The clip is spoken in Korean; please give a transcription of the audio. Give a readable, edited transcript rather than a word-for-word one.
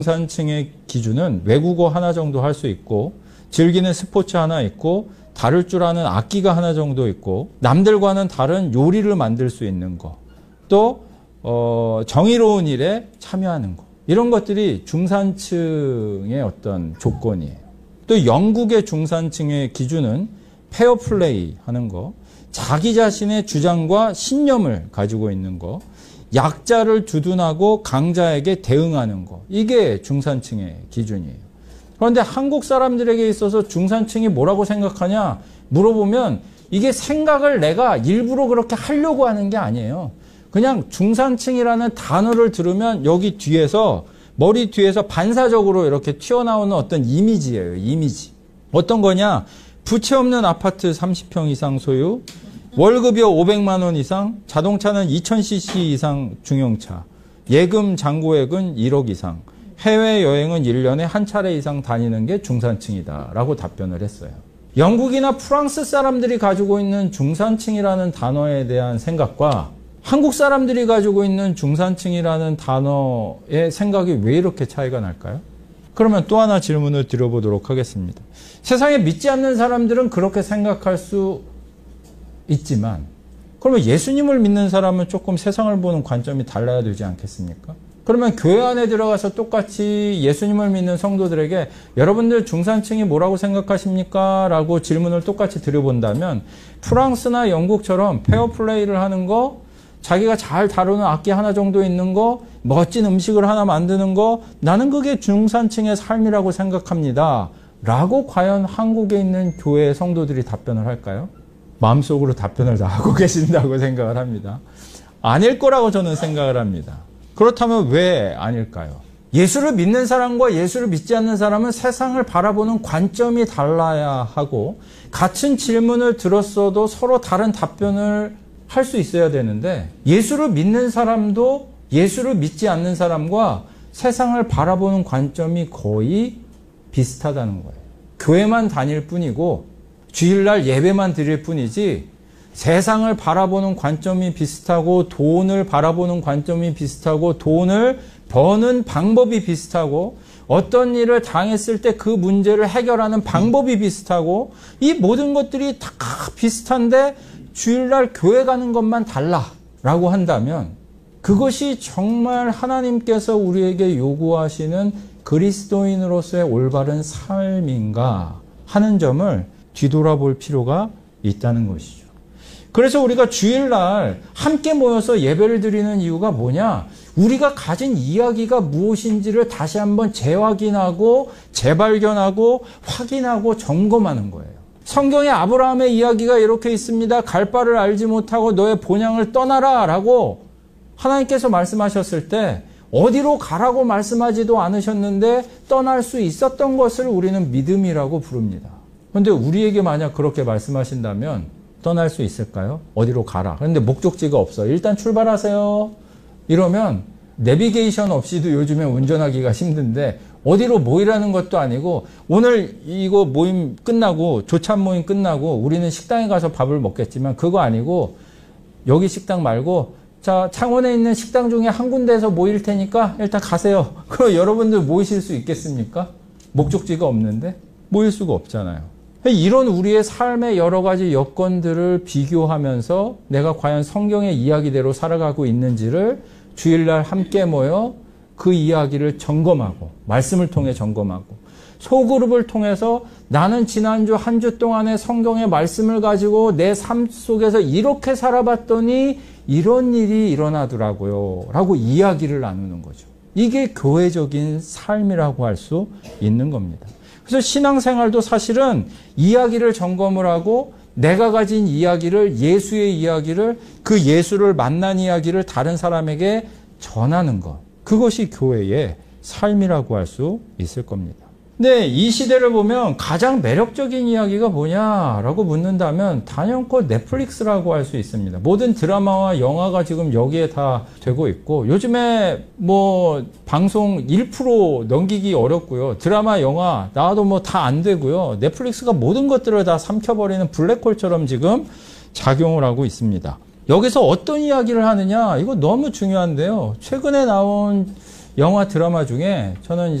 중산층의 기준은 외국어 하나 정도 할 수 있고, 즐기는 스포츠 하나 있고, 다룰 줄 아는 악기가 하나 정도 있고, 남들과는 다른 요리를 만들 수 있는 거, 또 정의로운 일에 참여하는 거, 이런 것들이 중산층의 어떤 조건이에요. 또 영국의 중산층의 기준은 페어플레이 하는 거, 자기 자신의 주장과 신념을 가지고 있는 거, 약자를 두둔하고 강자에게 대응하는 거, 이게 중산층의 기준이에요. 그런데 한국 사람들에게 있어서 중산층이 뭐라고 생각하냐 물어보면 이게 생각을 내가 일부러 그렇게 하려고 하는 게 아니에요. 그냥 중산층이라는 단어를 들으면 여기 뒤에서, 머리 뒤에서 반사적으로 이렇게 튀어나오는 어떤 이미지예요. 이미지. 어떤 거냐? 부채 없는 아파트 30평 이상 소유, 월급이 500만 원 이상, 자동차는 2000cc 이상 중형차, 예금 잔고액은 1억 이상, 해외여행은 1년에 한 차례 이상 다니는 게 중산층이다 라고 답변을 했어요. 영국이나 프랑스 사람들이 가지고 있는 중산층이라는 단어에 대한 생각과 한국 사람들이 가지고 있는 중산층이라는 단어의 생각이 왜 이렇게 차이가 날까요? 그러면 또 하나 질문을 드려보도록 하겠습니다. 세상에 믿지 않는 사람들은 그렇게 생각할 수 있지만, 그러면 예수님을 믿는 사람은 조금 세상을 보는 관점이 달라야 되지 않겠습니까? 그러면 교회 안에 들어가서 똑같이 예수님을 믿는 성도들에게 여러분들 중산층이 뭐라고 생각하십니까? 라고 질문을 똑같이 드려본다면 프랑스나 영국처럼 페어플레이를 하는 거, 자기가 잘 다루는 악기 하나 정도 있는 거, 멋진 음식을 하나 만드는 거, 나는 그게 중산층의 삶이라고 생각합니다. 라고 과연 한국에 있는 교회 성도들이 답변을 할까요? 마음속으로 답변을 다 하고 계신다고 생각을 합니다. 아닐 거라고 저는 생각을 합니다. 그렇다면 왜 아닐까요? 예수를 믿는 사람과 예수를 믿지 않는 사람은 세상을 바라보는 관점이 달라야 하고, 같은 질문을 들었어도 서로 다른 답변을 할 수 있어야 되는데, 예수를 믿는 사람도 예수를 믿지 않는 사람과 세상을 바라보는 관점이 거의 비슷하다는 거예요. 교회만 다닐 뿐이고 주일날 예배만 드릴 뿐이지 세상을 바라보는 관점이 비슷하고, 돈을 바라보는 관점이 비슷하고, 돈을 버는 방법이 비슷하고, 어떤 일을 당했을 때 그 문제를 해결하는 방법이 비슷하고, 이 모든 것들이 다 비슷한데 주일날 교회 가는 것만 달라라고 한다면 그것이 정말 하나님께서 우리에게 요구하시는 그리스도인으로서의 올바른 삶인가 하는 점을 뒤돌아볼 필요가 있다는 것이죠. 그래서 우리가 주일날 함께 모여서 예배를 드리는 이유가 뭐냐? 우리가 가진 이야기가 무엇인지를 다시 한번 재확인하고 재발견하고 확인하고 점검하는 거예요. 성경에 아브라함의 이야기가 이렇게 있습니다. 갈 바를 알지 못하고 너의 본향을 떠나라 라고 하나님께서 말씀하셨을 때 어디로 가라고 말씀하지도 않으셨는데 떠날 수 있었던 것을 우리는 믿음이라고 부릅니다. 그런데 우리에게 만약 그렇게 말씀하신다면 떠날 수 있을까요? 어디로 가라. 그런데 목적지가 없어. 일단 출발하세요. 이러면 내비게이션 없이도 요즘에 운전하기가 힘든데 어디로 모이라는 것도 아니고, 오늘 이거 모임 끝나고, 조찬 모임 끝나고 우리는 식당에 가서 밥을 먹겠지만 그거 아니고, 여기 식당 말고 자, 창원에 있는 식당 중에 한 군데에서 모일 테니까 일단 가세요. 그럼 여러분들 모이실 수 있겠습니까? 목적지가 없는데 모일 수가 없잖아요. 이런 우리의 삶의 여러 가지 여건들을 비교하면서 내가 과연 성경의 이야기대로 살아가고 있는지를 주일날 함께 모여 그 이야기를 점검하고, 말씀을 통해 점검하고, 소그룹을 통해서 나는 지난주 한 주 동안의 성경의 말씀을 가지고 내 삶 속에서 이렇게 살아봤더니 이런 일이 일어나더라고요 라고 이야기를 나누는 거죠. 이게 교회적인 삶이라고 할 수 있는 겁니다. 그래서 신앙생활도 사실은 이야기를 점검을 하고, 내가 가진 이야기를, 예수의 이야기를, 그 예수를 만난 이야기를 다른 사람에게 전하는 것, 그것이 교회의 삶이라고 할 수 있을 겁니다. 근데 이 시대를 보면 가장 매력적인 이야기가 뭐냐라고 묻는다면 단연코 넷플릭스라고 할 수 있습니다. 모든 드라마와 영화가 지금 여기에 다 되고 있고, 요즘에 뭐 방송 1% 넘기기 어렵고요. 드라마, 영화 나와도 뭐 다 안 되고요. 넷플릭스가 모든 것들을 다 삼켜버리는 블랙홀처럼 지금 작용을 하고 있습니다. 여기서 어떤 이야기를 하느냐, 이거 너무 중요한데요. 최근에 나온 영화 드라마 중에 저는